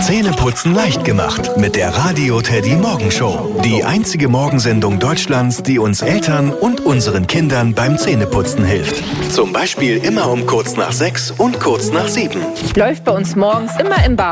Zähneputzen leicht gemacht mit der Radio Teddy Morgenshow. Die einzige Morgensendung Deutschlands, die uns Eltern und unseren Kindern beim Zähneputzen hilft. Zum Beispiel immer um kurz nach 6 und kurz nach 7. Läuft bei uns morgens immer im Bad.